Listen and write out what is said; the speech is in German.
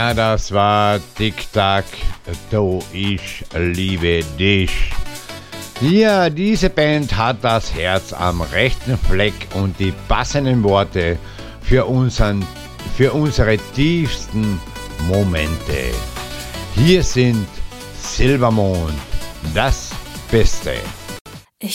Ja, das war Tic-Tac, du, ich liebe dich. Ja, diese Band hat das Herz am rechten Fleck und die passenden Worte für unsere tiefsten Momente. Hier sind Silbermond, das Beste.